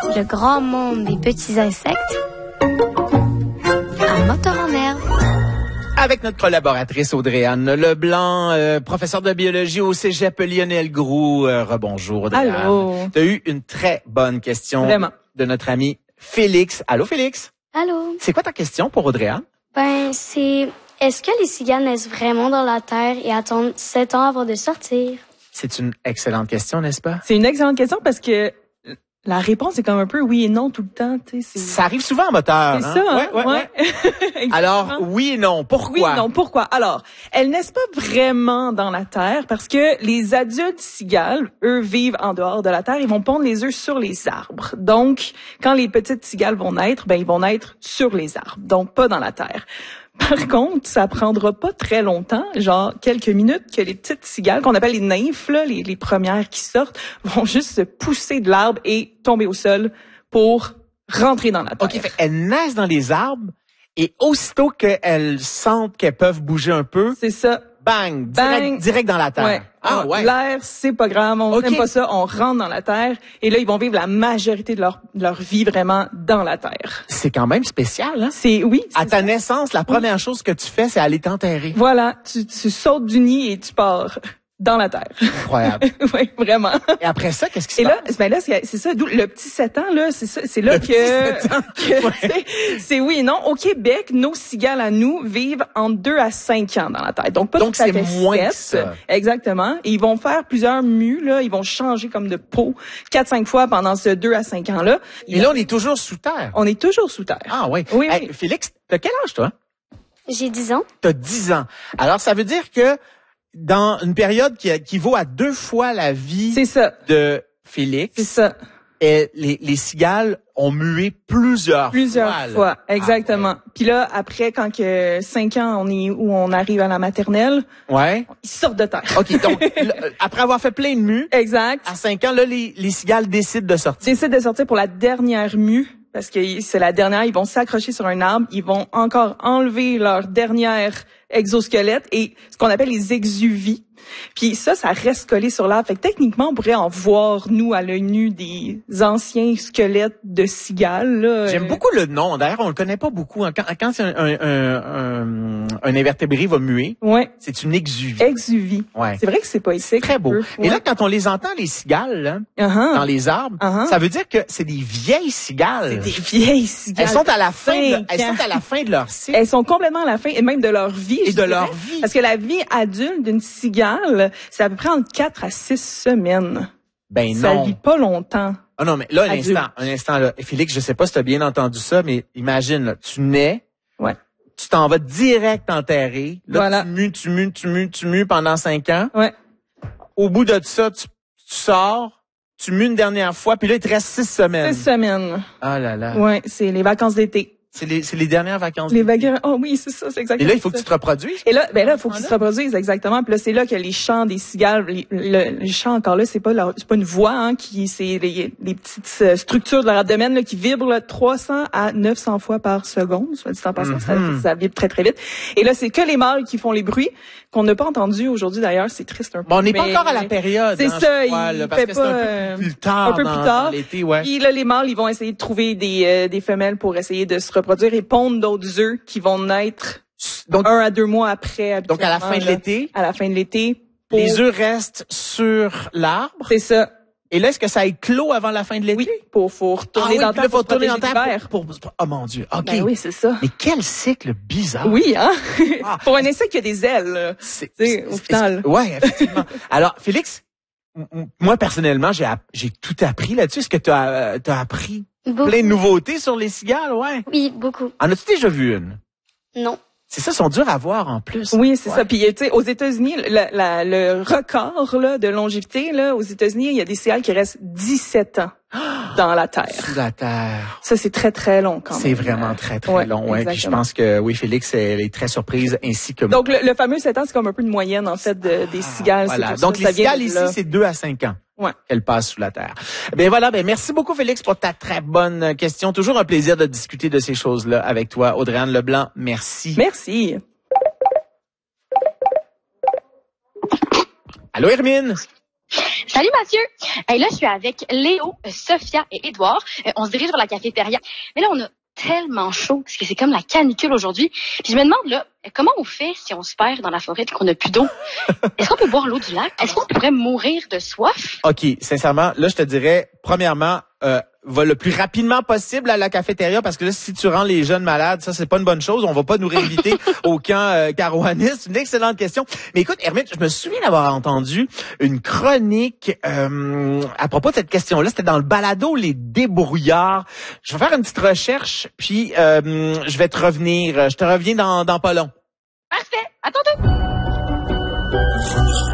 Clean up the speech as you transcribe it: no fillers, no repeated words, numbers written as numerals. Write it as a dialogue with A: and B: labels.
A: le grand monde des petits insectes, un moteur en herbe.
B: Avec notre collaboratrice Audrey-Anne Leblanc, professeure de biologie au Cégep Lionel Groulx. Rebonjour Audrey-Anne.
C: Allô.
B: Tu as eu une très bonne question de notre ami Félix. Allô Félix?
A: Allô?
B: C'est quoi ta question pour Audrey-Anne?
A: Est-ce que les cigales naissent vraiment dans la terre et attendent 7 ans avant de sortir?
B: C'est une excellente question, n'est-ce pas?
C: C'est une excellente question parce que la réponse est comme un peu oui et non tout le temps.
B: Ça arrive souvent en moteur.
C: C'est ça, hein? Ouais.
B: Alors, oui et non. Pourquoi?
C: Oui et non. Pourquoi? Alors, elles naissent pas vraiment dans la terre parce que les adultes cigales, eux, vivent en dehors de la terre. Ils vont pondre les œufs sur les arbres. Donc, quand les petites cigales vont naître, ils vont naître sur les arbres. Donc, pas dans la terre. Par contre, ça prendra pas très longtemps, genre quelques minutes, que les petites cigales, qu'on appelle les nymphes, là, les premières qui sortent, vont juste se pousser de l'arbre et tomber au sol pour rentrer dans la terre.
B: OK, elles naissent dans les arbres et aussitôt qu'elles sentent qu'elles peuvent bouger un peu,
C: c'est ça.
B: Bang! Direct dans la terre.
C: Ouais.
B: Ah ouais.
C: L'air, c'est pas grave, on n'aime pas ça, on rentre dans la terre et là, ils vont vivre la majorité de leur vie vraiment dans la terre.
B: C'est quand même spécial, hein?
C: Oui.
B: À ta naissance, la première chose que tu fais, c'est aller t'enterrer.
C: Voilà, tu sautes du nid et tu pars dans la terre.
B: Incroyable.
C: Oui, vraiment.
B: Et après ça, qu'est-ce qui se passe?
C: Et là, c'est ça, d'où le petit 7 ans, là, c'est là c'est oui et non. Au Québec, nos cigales à nous vivent entre 2 à 5 ans dans la terre. Donc, pas tout à fait
B: c'est moins
C: 7.
B: que ça.
C: Exactement. Et ils vont faire plusieurs mues, là. Ils vont changer comme de peau 4-5 fois pendant ce 2 à 5 ans-là.
B: Et là, on est toujours sous terre.
C: On est toujours sous terre.
B: Ah oui.
C: Oui.
B: Félix, t'as quel âge, toi?
A: J'ai 10 ans.
B: T'as 10 ans. Alors, ça veut dire que dans une période qui équivaut à 2 fois la vie de Félix.
C: C'est ça.
B: Et les cigales ont mué plusieurs
C: fois. Exactement. Puis là, après, quand que 5 ans, on arrive à la maternelle, ils sortent de terre.
B: OK, donc, après avoir fait plein de mues,
C: exact.
B: À 5 ans, là, les cigales décident de sortir.
C: Décident de sortir pour la dernière mue, parce que c'est la dernière, ils vont s'accrocher sur un arbre, ils vont encore enlever leur dernière exosquelette et ce qu'on appelle les exuvies. Puis ça reste collé sur l'arbre. Fait que techniquement, on pourrait en voir, nous, à l'œil nu, des anciens squelettes de cigales. Là.
B: J'aime beaucoup le nom. D'ailleurs, on le connaît pas beaucoup. Quand un invertébré va muer, c'est une exuvie.
C: Exuvie.
B: Ouais.
C: C'est vrai que c'est poétique.
B: C'est très beau. Et là, quand on les entend, les cigales, là, dans les arbres, ça veut dire que c'est des vieilles cigales.
C: C'est des vieilles cigales.
B: Elles sont à la fin de leur cycle.
C: Elles sont complètement à la fin, et même de leur vie.
B: Et de leur vie.
C: Parce que la vie adulte d'une cigale, c'est à peu près entre 4 à 6 semaines.
B: Ben non.
C: Ça vit pas longtemps.
B: Ah non, mais là, un instant, là. Félix, je sais pas si tu as bien entendu ça, mais imagine, là, tu nais.
C: Ouais.
B: Tu t'en vas direct enterrer. Là, tu mues pendant 5 ans.
C: Ouais.
B: Au bout de ça, tu sors, tu mues une dernière fois, puis là, il te reste 6 semaines.
C: 6 semaines.
B: Ah là là.
C: Ouais, c'est les vacances d'été.
B: C'est les dernières vacances.
C: Oh oui, c'est ça, c'est exactement.
B: Et là, il faut que tu te reproduises.
C: Et là, il faut qu'ils se reproduisent exactement. Puis là, c'est là que les chants des cigales, les chants encore là, c'est pas une voix, hein, c'est les petites structures de leur abdomen là, qui vibrent là, 300 à 900 fois par seconde. Soit dit en passant, ça vibre très très vite. Et là, c'est que les mâles qui font les bruits qu'on n'a pas entendus aujourd'hui. D'ailleurs, c'est triste un peu.
B: Bon, on n'est pas encore à la période.
C: C'est ça.
B: Parce que c'est un peu plus tard. Dans l'été, ouais.
C: Puis là, les mâles, ils vont essayer de trouver des femelles pour essayer de se reproduire et pondre d'autres œufs qui vont naître 1 à 2 mois après.
B: Donc, à la fin de l'été?
C: À la fin de l'été.
B: Les œufs restent sur l'arbre?
C: C'est ça.
B: Et là, est-ce que ça éclot avant la fin de l'été?
C: Oui, faut retourner dans le temps pour protéger l'hiver.
B: Oh mon Dieu, OK.
C: Ben oui, c'est ça.
B: Mais quel cycle bizarre.
C: Oui, hein? Pour un insecte qui a des ailes, au final.
B: Ouais, effectivement. Alors, Félix, moi, personnellement, j'ai tout appris là-dessus. Est-ce que t'as appris plein de nouveautés sur les cigales? Ouais.
A: Oui, beaucoup.
B: En as-tu déjà vu une?
A: Non.
B: C'est ça, sont durs à voir en plus.
C: Oui, c'est ça. Puis tu sais, aux États-Unis, le record là de longévité là, aux États-Unis, il y a des cigales qui restent 17 ans dans la terre.
B: Sous la terre.
C: Ça, c'est très très long quand même.
B: C'est vraiment très très long. Ouais. Puis je pense que oui, Félix, elle est très surprise ainsi que moi.
C: Donc le fameux 7 ans, c'est comme un peu une moyenne en fait des cigales.
B: Voilà. Donc les cigales ici, c'est 2 à 5 ans.
C: Ouais.
B: Qu'elle passe sous la terre. Ben voilà, merci beaucoup Félix pour ta très bonne question. Toujours un plaisir de discuter de ces choses-là avec toi, Audrey-Anne Leblanc. Merci.
C: Merci.
B: Allô Hermine?
D: Salut Mathieu! Là, je suis avec Léo, Sophia et Édouard. On se dirige vers la cafétéria. Mais là, on a tellement chaud, parce que c'est comme la canicule aujourd'hui. Puis je me demande, là, comment on fait si on se perd dans la forêt et qu'on n'a plus d'eau? Est-ce qu'on peut boire l'eau du lac? Est-ce qu'on pourrait mourir de soif?
B: OK, sincèrement, là, je te dirais, premièrement, va le plus rapidement possible à la cafétéria parce que là, si tu rends les jeunes malades, ça, c'est pas une bonne chose. On va pas nous réinviter au camp Carouanis. C'est une excellente question. Mais écoute, Hermine, je me souviens d'avoir entendu une chronique à propos de cette question-là. C'était dans le balado Les Débrouillards. Je vais faire une petite recherche, puis je vais te revenir. Je te reviens dans pas long.
D: Parfait. À tantôt.